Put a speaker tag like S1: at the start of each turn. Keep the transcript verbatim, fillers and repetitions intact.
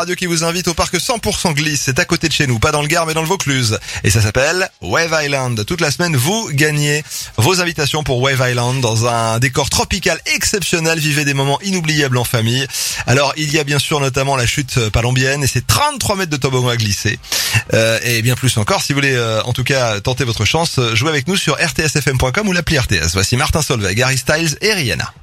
S1: radio qui vous invite au parc cent pour cent glisse. C'est à côté de chez nous, pas dans le Gard mais dans le Vaucluse. Et ça s'appelle Wave Island. Toute la semaine, vous gagnez vos invitations pour Wave Island dans un décor tropical exceptionnel. Vivez des moments inoubliables en famille. Alors, il y a bien sûr notamment la chute palombienne et c'est trente-trois mètres de toboggan à glisser. Euh, et bien plus encore, si vous voulez euh, en tout cas tenter votre chance, jouez avec nous sur r t s f m point com ou l'appli R T S. Voici Martin Solveig, Harry Styles et Rihanna.